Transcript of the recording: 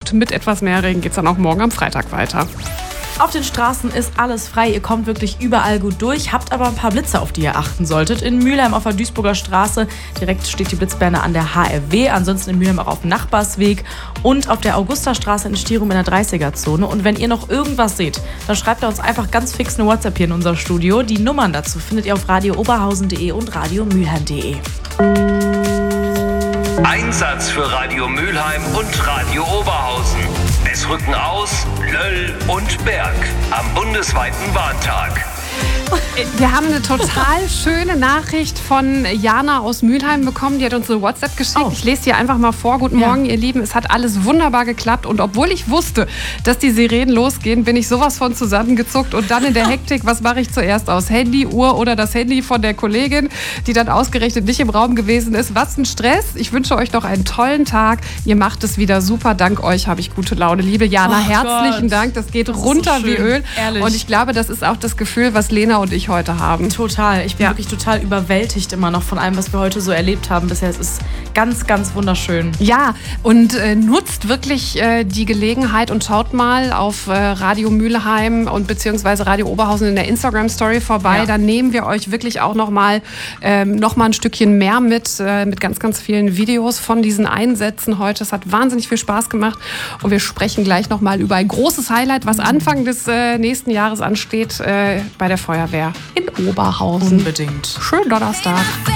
trifft. Mit etwas mehr Regen geht es dann auch morgen am Freitag weiter. Auf den Straßen ist alles frei, ihr kommt wirklich überall gut durch, habt aber ein paar Blitze, auf die ihr achten solltet. In Mülheim auf der Duisburger Straße, direkt steht die Blitzbirne an der HRW, ansonsten in Mülheim auch auf dem Nachbarsweg und auf der Augustastraße in Stirum in der 30er-Zone. Und wenn ihr noch irgendwas seht, dann schreibt ihr uns einfach ganz fix eine WhatsApp hier in unser Studio. Die Nummern dazu findet ihr auf radiooberhausen.de und radiomülheim.de. Einsatz für Radio Mülheim und Radio Oberhausen. Es rücken aus Löll und Berg am bundesweiten Warntag. Wir haben eine total schöne Nachricht von Jana aus Mülheim bekommen. Die hat uns eine WhatsApp geschickt. Ich lese die einfach mal vor. Guten Morgen, ihr Lieben. Es hat alles wunderbar geklappt. Und obwohl ich wusste, dass die Sirenen losgehen, bin ich sowas von zusammengezuckt. Und dann in der Hektik, was mache ich zuerst aus? Handy, Uhr oder das Handy von der Kollegin, die dann ausgerechnet nicht im Raum gewesen ist. Was ein Stress. Ich wünsche euch noch einen tollen Tag. Ihr macht es wieder super. Dank euch habe ich gute Laune. Liebe Jana, herzlichen Dank. Das geht runter wie Öl. Ehrlich. Und ich glaube, das ist auch das Gefühl, was Lena und ich heute haben. Total. Ich bin wirklich total überwältigt immer noch von allem, was wir heute so erlebt haben bisher. Es ist ganz, ganz wunderschön. Ja, und nutzt wirklich die Gelegenheit und schaut mal auf Radio Mülheim und beziehungsweise Radio Oberhausen in der Instagram-Story vorbei. Ja. Dann nehmen wir euch wirklich auch noch mal ein Stückchen mehr mit ganz, ganz vielen Videos von diesen Einsätzen heute. Es hat wahnsinnig viel Spaß gemacht und wir sprechen gleich noch mal über ein großes Highlight, was Anfang des nächsten Jahres ansteht bei der Feuerwehr in Oberhausen. Unbedingt. Schönen Donnerstag.